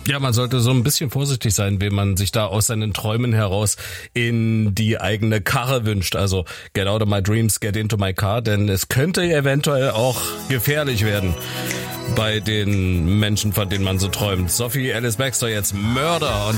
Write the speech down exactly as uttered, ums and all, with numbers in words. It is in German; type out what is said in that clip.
Ja, man sollte so ein bisschen vorsichtig sein, wenn man sich da aus seinen Träumen heraus in die eigene Karre wünscht. Also get out of my dreams, get into my car, denn es könnte eventuell auch gefährlich werden bei den Menschen, von denen man so träumt. Sophie Ellis-Bextor jetzt Mörder und